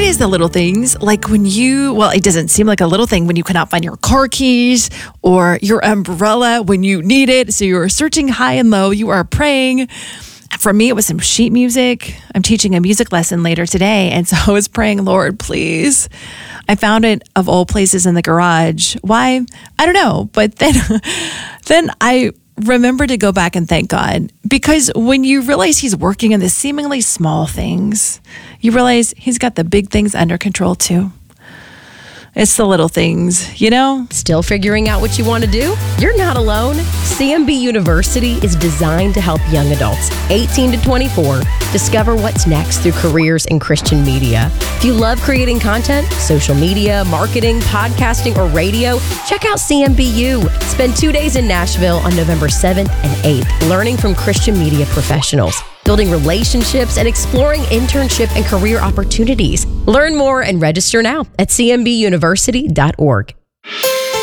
realize the little things, like when it doesn't seem like a little thing when you cannot find your car keys or your umbrella when you need it. So you're searching high and low, you are praying. For me, it was some sheet music. I'm teaching a music lesson later today. And so I was praying, Lord, please. I found it of all places in the garage. Why? I don't know. But then I remember to go back and thank God, because when you realize he's working in the seemingly small things, you realize he's got the big things under control too. It's the little things, you know? Still figuring out what you want to do? You're not alone. CMB University is designed to help young adults, 18 to 24, discover what's next through careers in Christian media. If you love creating content, social media, marketing, podcasting, or radio, check out CMBU. Spend 2 days in Nashville on November 7th and 8th, learning from Christian media professionals, building relationships, and exploring internship and career opportunities. Learn more and register now at cmbuniversity.org.